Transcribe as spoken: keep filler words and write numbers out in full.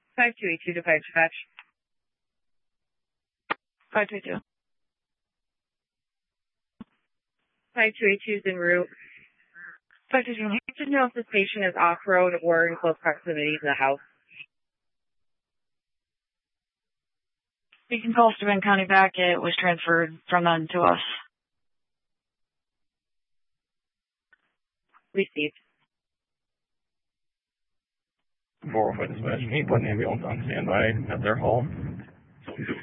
five two eight two to five dispatch. five two eight two. five two eight two is en route. five two two. I need to know if this patient is off-road or in close proximity to the house. You can call Steuben County back. It was transferred from them to us. Received. four oh five dispatch, you need one ambulance on standby at their home.